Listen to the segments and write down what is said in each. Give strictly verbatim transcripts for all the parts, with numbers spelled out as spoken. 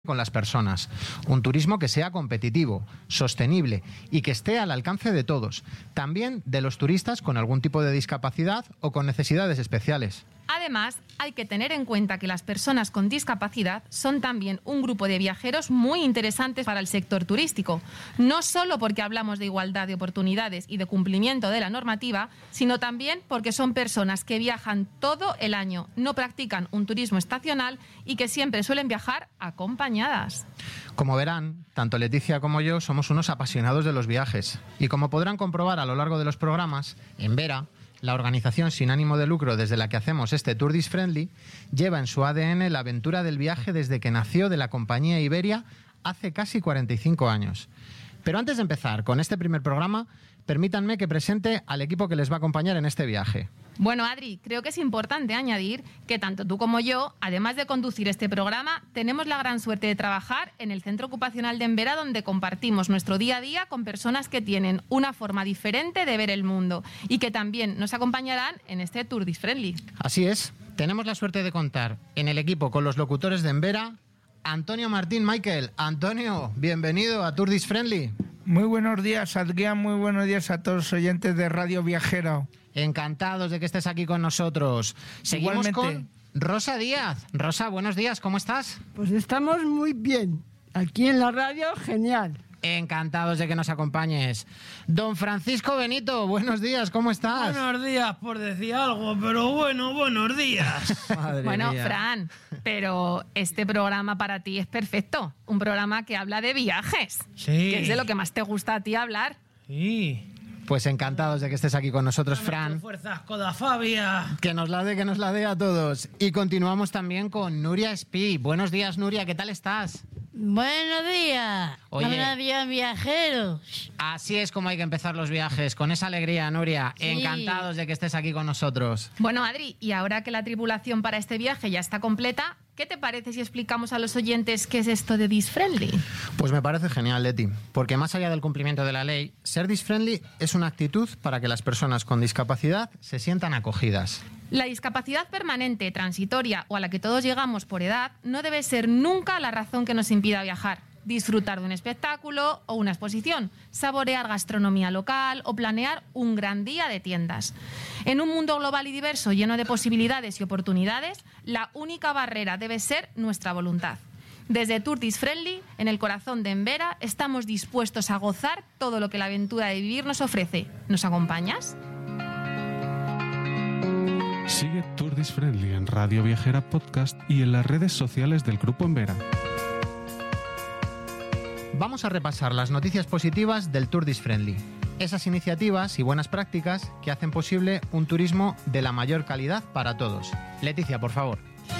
con las personas, un turismo que sea competitivo, sostenible y que esté al alcance de todos, también de los turistas con algún tipo de discapacidad o con necesidades especiales. Además, hay que tener en cuenta que las personas con discapacidad son también un grupo de viajeros muy interesantes para el sector turístico, no solo porque hablamos de igualdad de oportunidades y de cumplimiento de la normativa, sino también porque son personas que viajan todo el año, no practican un turismo estacional y que siempre suelen viajar acompañadas. Como verán, tanto Leticia como yo somos unos apasionados de los viajes y como podrán comprobar a lo largo de los programas, Envera, la organización sin ánimo de lucro desde la que hacemos este Tour This Friendly, lleva en su A D N la aventura del viaje desde que nació de la compañía Iberia hace casi cuarenta y cinco años. Pero antes de empezar con este primer programa, permítanme que presente al equipo que les va a acompañar en este viaje. Bueno, Adri, creo que es importante añadir que tanto tú como yo, además de conducir este programa, tenemos la gran suerte de trabajar en el Centro Ocupacional de Envera, donde compartimos nuestro día a día con personas que tienen una forma diferente de ver el mundo y que también nos acompañarán en este Tour This Friendly. Así es, tenemos la suerte de contar en el equipo con los locutores de Envera, Antonio Martín Michael. Antonio, bienvenido a Tour This Friendly. Muy buenos días, Adrián, muy buenos días a todos los oyentes de Radio Viajero. Encantados de que estés aquí con nosotros. Seguimos Igualmente. con Rosa Díaz. Rosa, buenos días, ¿cómo estás? Pues estamos muy bien. Aquí en la radio, genial. Encantados de que nos acompañes. Don Francisco Benito, buenos días, ¿cómo estás? Buenos días, por decir algo, pero bueno, buenos días. Madre Bueno, mía. Fran, pero este programa para ti es perfecto. Un programa que habla de viajes. Sí. Que es de lo que más te gusta a ti hablar. Sí. Pues encantados de que estés aquí con nosotros, Fran. Fuerzas Codafabia. Que nos la dé, que nos la dé a todos. Y continuamos también con Nuria Espí. Buenos días, Nuria, ¿qué tal estás? Buenos días, Oye. buenos días viajeros. Así es como hay que empezar los viajes, con esa alegría, Nuria. Sí. Encantados de que estés aquí con nosotros. Bueno, Adri, y ahora que la tripulación para este viaje ya está completa, ¿qué te parece si explicamos a los oyentes qué es esto de This Friendly? Pues me parece genial, Leti, porque más allá del cumplimiento de la ley, ser disfriendly es una actitud para que las personas con discapacidad se sientan acogidas. La discapacidad permanente, transitoria o a la que todos llegamos por edad no debe ser nunca la razón que nos impida viajar. Disfrutar de un espectáculo o una exposición, saborear gastronomía local o planear un gran día de tiendas. En un mundo global y diverso lleno de posibilidades y oportunidades, la única barrera debe ser nuestra voluntad. Desde Tour This Friendly, en el corazón de Envera, estamos dispuestos a gozar todo lo que la aventura de vivir nos ofrece. ¿Nos acompañas? Sigue Tour This Friendly en Radio Viajera Podcast y en las redes sociales del Grupo Envera. Vamos a repasar las noticias positivas del Tour This Friendly. Esas iniciativas y buenas prácticas que hacen posible un turismo de la mayor calidad para todos. Leticia, por favor.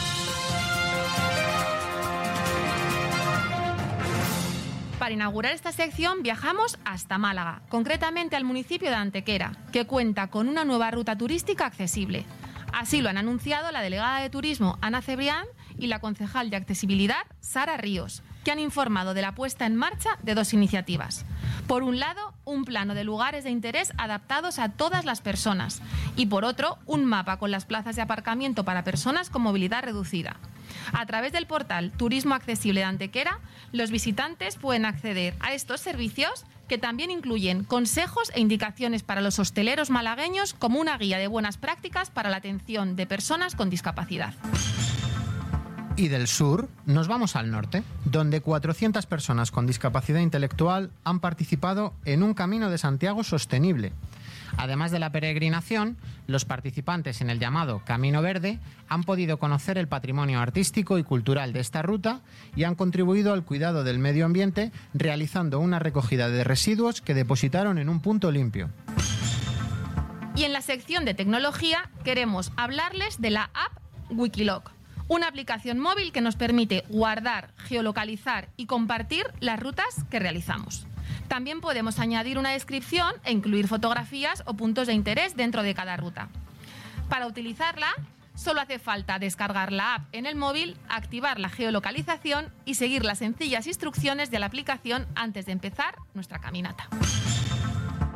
Para inaugurar esta sección viajamos hasta Málaga, concretamente al municipio de Antequera, que cuenta con una nueva ruta turística accesible. Así lo han anunciado la delegada de Turismo, Ana Cebrián, y la concejal de Accesibilidad, Sara Ríos, que han informado de la puesta en marcha de dos iniciativas. Por un lado, un plano de lugares de interés adaptados a todas las personas y por otro, un mapa con las plazas de aparcamiento para personas con movilidad reducida. A través del portal Turismo Accesible de Antequera, los visitantes pueden acceder a estos servicios que también incluyen consejos e indicaciones para los hosteleros malagueños como una guía de buenas prácticas para la atención de personas con discapacidad. Y del sur nos vamos al norte, donde cuatrocientas personas con discapacidad intelectual han participado en un Camino de Santiago sostenible. Además de la peregrinación, los participantes en el llamado Camino Verde han podido conocer el patrimonio artístico y cultural de esta ruta y han contribuido al cuidado del medio ambiente realizando una recogida de residuos que depositaron en un punto limpio. Y en la sección de tecnología queremos hablarles de la app Wikiloc, una aplicación móvil que nos permite guardar, geolocalizar y compartir las rutas que realizamos. También podemos añadir una descripción e incluir fotografías o puntos de interés dentro de cada ruta. Para utilizarla, solo hace falta descargar la app en el móvil, activar la geolocalización y seguir las sencillas instrucciones de la aplicación antes de empezar nuestra caminata.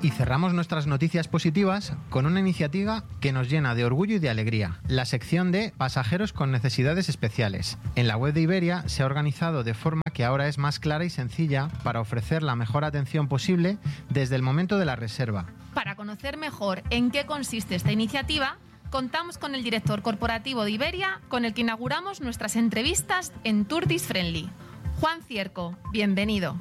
Y cerramos nuestras noticias positivas con una iniciativa que nos llena de orgullo y de alegría, la sección de pasajeros con necesidades especiales. En la web de Iberia se ha organizado de forma que ahora es más clara y sencilla para ofrecer la mejor atención posible desde el momento de la reserva. Para conocer mejor en qué consiste esta iniciativa, contamos con el director corporativo de Iberia, con el que inauguramos nuestras entrevistas en Tourist Friendly. Juan Cierco, bienvenido.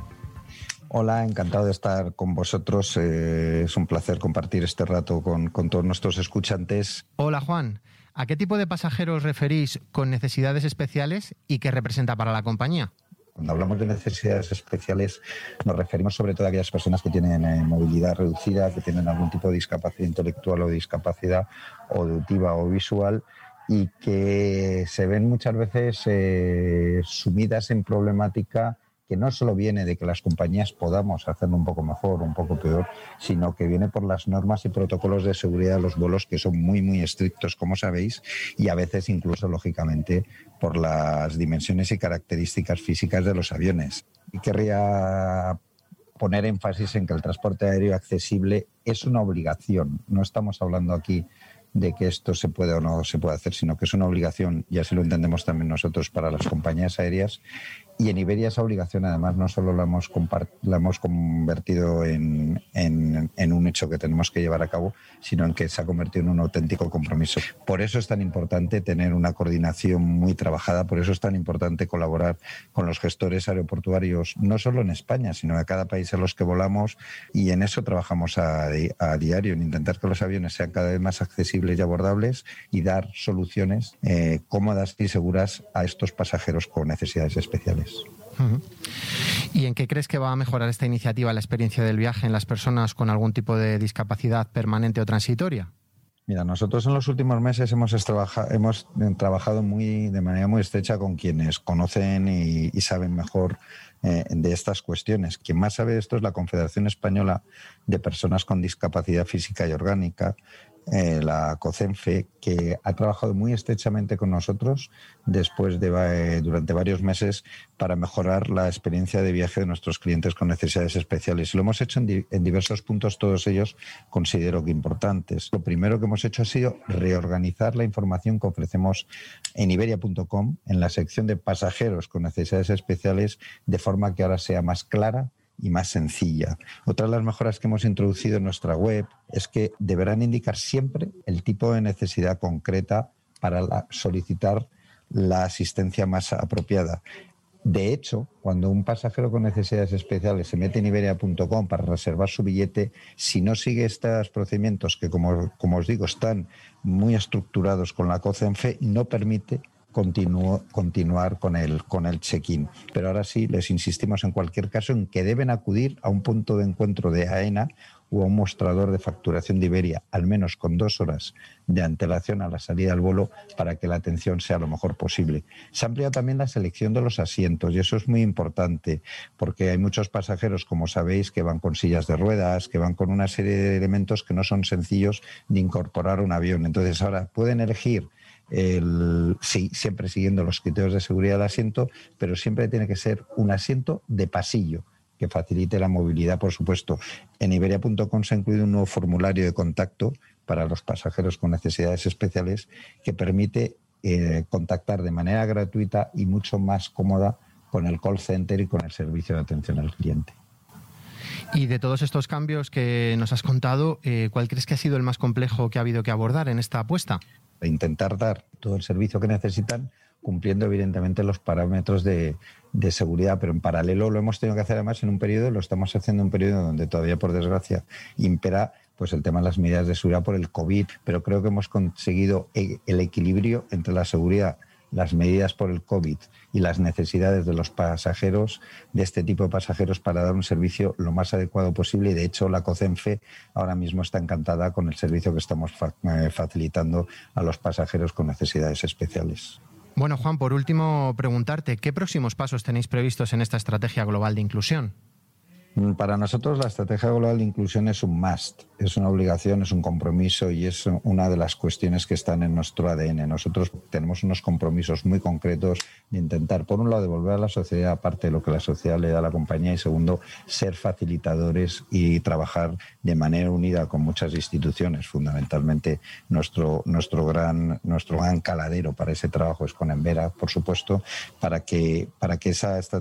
Hola, encantado de estar con vosotros. Eh, es un placer compartir este rato con, con todos nuestros escuchantes. Hola, Juan. ¿A qué tipo de pasajeros referís con necesidades especiales y qué representa para la compañía? Cuando hablamos de necesidades especiales nos referimos sobre todo a aquellas personas que tienen eh, movilidad reducida, que tienen algún tipo de discapacidad intelectual o discapacidad auditiva o visual y que se ven muchas veces eh, sumidas en problemática que no solo viene de que las compañías podamos hacerlo un poco mejor o un poco peor, sino que viene por las normas y protocolos de seguridad de los vuelos que son muy, muy estrictos, como sabéis, y a veces incluso, lógicamente, por las dimensiones y características físicas de los aviones. Y querría poner énfasis en que el transporte aéreo accesible es una obligación. No estamos hablando aquí de que esto se puede o no se puede hacer, sino que es una obligación, y así lo entendemos también nosotros, para las compañías aéreas. Y en Iberia esa obligación, además, no solo la hemos, la hemos convertido en, en, en un hecho que tenemos que llevar a cabo, sino en que se ha convertido en un auténtico compromiso. Por eso es tan importante tener una coordinación muy trabajada, por eso es tan importante colaborar con los gestores aeroportuarios, no solo en España, sino en cada país en los que volamos, y en eso trabajamos a, a diario, en intentar que los aviones sean cada vez más accesibles y abordables y dar soluciones eh, cómodas y seguras a estos pasajeros con necesidades especiales. Uh-huh. ¿Y en qué crees que va a mejorar esta iniciativa la experiencia del viaje en las personas con algún tipo de discapacidad permanente o transitoria? Mira, nosotros en los últimos meses hemos, trabaja, hemos trabajado muy, de manera muy estrecha con quienes conocen y, y saben mejor eh, de estas cuestiones. Quien más sabe de esto es la Confederación Española de Personas con Discapacidad Física y Orgánica, Eh, la COCENFE, que ha trabajado muy estrechamente con nosotros después de eh, durante varios meses para mejorar la experiencia de viaje de nuestros clientes con necesidades especiales. Y lo hemos hecho en, di- en diversos puntos, todos ellos considero que importantes. Lo primero que hemos hecho ha sido reorganizar la información que ofrecemos en iberia punto com, en la sección de pasajeros con necesidades especiales, de forma que ahora sea más clara y más sencilla. Otra de las mejoras que hemos introducido en nuestra web es que deberán indicar siempre el tipo de necesidad concreta para la, solicitar la asistencia más apropiada. De hecho, cuando un pasajero con necesidades especiales se mete en iberia punto com para reservar su billete, si no sigue estos procedimientos que, como, como os digo, están muy estructurados con la COCENFE, no permite Continuo, continuar con el, con el check-in. Pero ahora sí, les insistimos en cualquier caso en que deben acudir a un punto de encuentro de AENA o a un mostrador de facturación de Iberia, al menos con dos horas de antelación a la salida del vuelo, para que la atención sea lo mejor posible. Se ha ampliado también la selección de los asientos, y eso es muy importante, porque hay muchos pasajeros, como sabéis, que van con sillas de ruedas, que van con una serie de elementos que no son sencillos de incorporar a un avión. Entonces ahora pueden elegir El, sí, siempre siguiendo los criterios de seguridad del asiento, pero siempre tiene que ser un asiento de pasillo que facilite la movilidad, por supuesto. En iberia punto com se ha incluido un nuevo formulario de contacto para los pasajeros con necesidades especiales que permite eh, contactar de manera gratuita y mucho más cómoda con el call center y con el servicio de atención al cliente. Y de todos estos cambios que nos has contado, eh, ¿cuál crees que ha sido el más complejo que ha habido que abordar en esta apuesta? Intentar dar todo el servicio que necesitan, cumpliendo evidentemente los parámetros de, de seguridad, pero en paralelo lo hemos tenido que hacer además en un periodo, lo estamos haciendo en un periodo donde todavía, por desgracia, impera pues el tema de las medidas de seguridad por el COVID, pero creo que hemos conseguido el equilibrio entre la seguridad, las medidas por el COVID y las necesidades de los pasajeros, de este tipo de pasajeros, para dar un servicio lo más adecuado posible. Y de hecho la COCENFE ahora mismo está encantada con el servicio que estamos fa- eh, facilitando a los pasajeros con necesidades especiales. Bueno, Juan, por último preguntarte, ¿qué próximos pasos tenéis previstos en esta estrategia global de inclusión? Para nosotros la estrategia global de inclusión es un must, es una obligación, es un compromiso y es una de las cuestiones que están en nuestro A D N. Nosotros tenemos unos compromisos muy concretos de intentar, por un lado, devolver a la sociedad parte de lo que la sociedad le da a la compañía y, segundo, ser facilitadores y trabajar de manera unida con muchas instituciones. Fundamentalmente, nuestro, nuestro, gran, nuestro gran caladero para ese trabajo es con Envera, por supuesto, para que, para que esa estrategia